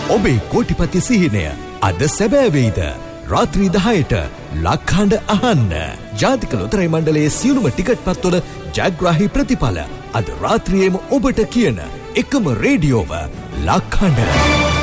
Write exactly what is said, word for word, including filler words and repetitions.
ඔබේ කෝටිපති සිහිනය අද සැබෑ වෙයිද? රාත්‍රී දහයට ලක්හඬ අහන්න. ජාතික ලොතරැයි මණ්ඩලයේ සියලුම ටිකට් පත්වල ජයග්‍රාහී ප්‍රතිඵල අද රාත්‍රියේම ඔබට කියන එකම රේඩියෝව ලක්හඬ.